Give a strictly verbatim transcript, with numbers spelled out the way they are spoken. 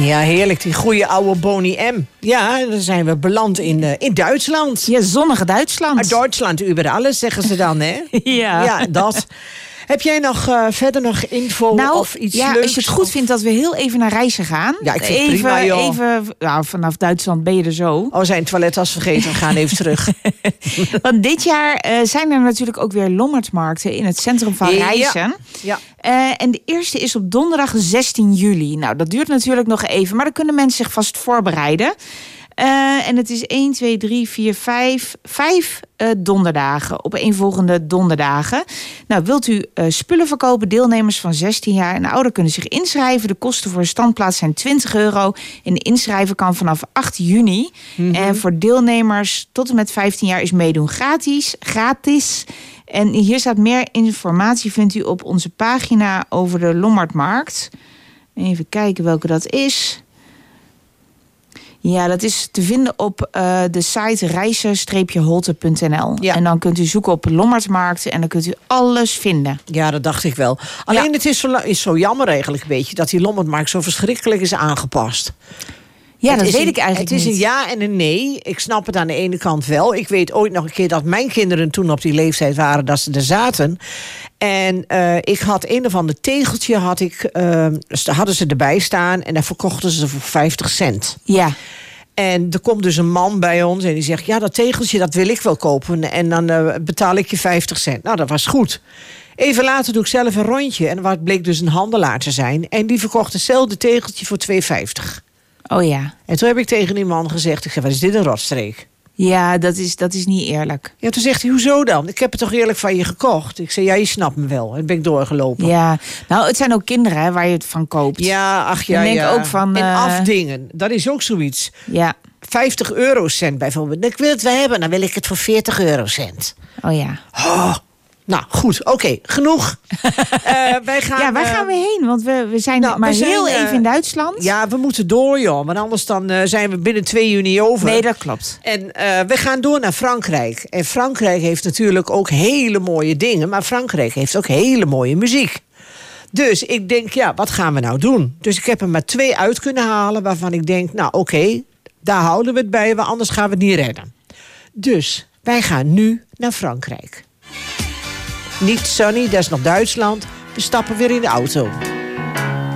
Ja, heerlijk. Die goede oude Boney M. Ja, dan zijn we beland in, uh, in Duitsland. Ja, zonnige Duitsland. Maar Duitsland über alles, zeggen ze dan, hè? Ja. Ja, dat. Heb jij nog uh, verder nog info nou, of iets ja, leuks? Als je het goed of... vindt dat we heel even naar reizen gaan. Ja, ik vind even, het prima, joh. Even, nou, vanaf Duitsland ben je er zo. Oh, zijn toilettas vergeten, we gaan even terug. Want dit jaar uh, zijn er natuurlijk ook weer Lommertmarkten in het centrum van Rijssen. Ja. Uh, en de eerste is op donderdag zestien juli. Nou, dat duurt natuurlijk nog even, maar dan kunnen mensen zich vast voorbereiden. Uh, en het is één, twee, drie, vier, vijf, vijf uh, donderdagen. Op eenvolgende donderdagen. Nou, wilt u uh, spullen verkopen? Deelnemers van zestien jaar en ouder kunnen zich inschrijven. De kosten voor een standplaats zijn twintig euro. En de inschrijven kan vanaf acht juni. Mm-hmm. En voor deelnemers tot en met vijftien jaar is meedoen gratis. Gratis. En hier staat meer informatie, vindt u op onze pagina over de Lommertmarkt. Even kijken welke dat is. Ja, dat is te vinden op uh, de site reizen-holte punt n l. Ja. En dan kunt u zoeken op Lommertmarkt en dan kunt u alles vinden. Ja, dat dacht ik wel. Alleen ja. het is zo, is zo jammer eigenlijk een beetje dat die Lommertmarkt zo verschrikkelijk is aangepast. Ja, het dat weet een, ik eigenlijk Het is niet. een ja en een nee. Ik snap het aan de ene kant wel. Ik weet ooit nog een keer dat mijn kinderen toen op die leeftijd waren dat ze er zaten. En uh, ik had een of ander tegeltje, had ik, uh, hadden ze erbij staan en daar verkochten ze voor vijftig cent. Ja. En er komt dus een man bij ons en die zegt, ja, dat tegeltje, dat wil ik wel kopen. En dan uh, betaal ik je vijftig cent. Nou, dat was goed. Even later doe ik zelf een rondje. En wat bleek dus een handelaar te zijn. En die verkocht hetzelfde tegeltje voor twee vijftig. Oh ja. En toen heb ik tegen die man gezegd, ik zeg, wat is dit een rotstreek? Ja, dat is, dat is niet eerlijk. Ja, toen zegt hij, hoezo dan? Ik heb het toch eerlijk van je gekocht? Ik zei, ja, je snapt me wel. En toen ben ik doorgelopen. Ja, nou, het zijn ook kinderen hè, waar je het van koopt. Ja, ach ja, denk ja. Ook van, en uh... afdingen, dat is ook zoiets. Ja. vijftig eurocent bijvoorbeeld. Ik wil het wel hebben, dan wil ik het voor veertig eurocent. Oh ja. Oh. Nou, goed. Oké, okay, genoeg. uh, wij gaan, ja, waar uh, gaan we heen? Want we, we zijn nou, maar we zijn, heel uh, even in Duitsland. Ja, we moeten door, joh. Want anders dan, uh, zijn we binnen twee juni over. Nee, dat klopt. En uh, we gaan door naar Frankrijk. En Frankrijk heeft natuurlijk ook hele mooie dingen. Maar Frankrijk heeft ook hele mooie muziek. Dus ik denk, ja, wat gaan we nou doen? Dus ik heb er maar twee uit kunnen halen waarvan ik denk, nou oké, okay, daar houden we het bij. Want anders gaan we het niet redden. Dus wij gaan nu naar Frankrijk. Niet Sunny, dat is nog Duitsland. We stappen weer in de auto.